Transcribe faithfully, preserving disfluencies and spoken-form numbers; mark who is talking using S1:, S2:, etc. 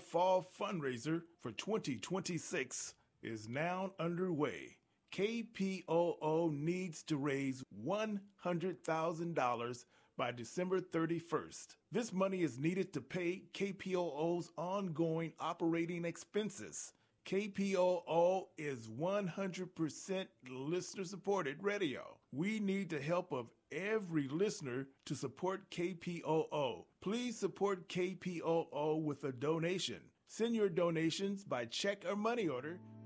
S1: Fall fundraiser for twenty twenty-six is now underway. K P O O needs to raise one hundred thousand dollars by December thirty-first. This money is needed to pay K P O O's ongoing operating expenses. K P O O is one hundred percent listener-supported radio. We need the help of every listener to support K P O O. Please support K P O O with a donation. Send your donations by check or money order